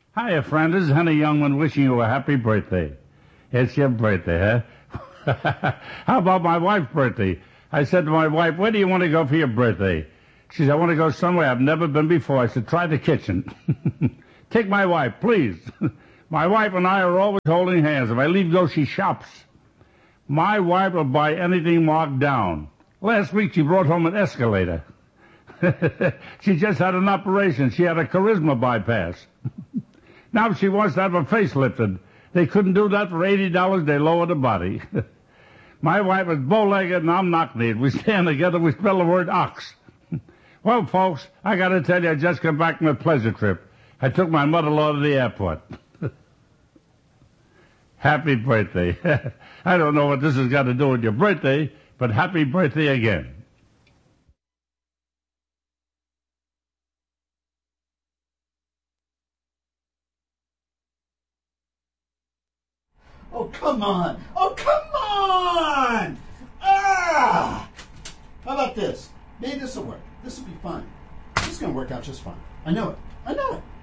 Hiya, friend. This is Henny Youngman wishing you a happy birthday. It's your birthday, huh? How about my wife's birthday? I said to my wife, where do you want to go for your birthday? She said, I want to go somewhere I've never been before. I said, try the kitchen. Take my wife, please. My wife and I are always holding hands. If I leave go, she shops. My wife will buy anything marked down. Last week she brought home an escalator. She just had an operation. She had a charisma bypass. Now she wants to have her face lifted. They couldn't do that for $80. They lowered the body. My wife is bow-legged and I'm knock-kneed. We stand together. We spell the word ox. Well, folks, I got to tell you, I just come back from a pleasure trip. I took my mother-in-law to the airport. Happy birthday. I don't know what this has got to do with your birthday, but happy birthday again. Oh, come on. Oh, come on. Ah! How about this? Maybe this will work. This will be fine. This is going to work out just fine. I know it. I know it.